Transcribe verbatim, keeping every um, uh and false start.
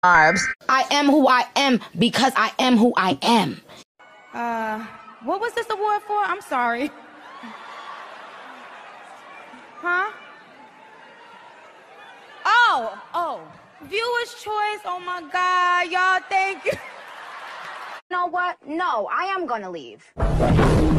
Arbs. I am who I am because I am who I am. Uh, what was this award for? I'm sorry. Huh? Oh, oh. Viewer's choice. Oh my God, y'all, thank you. You know what? No, I am gonna leave.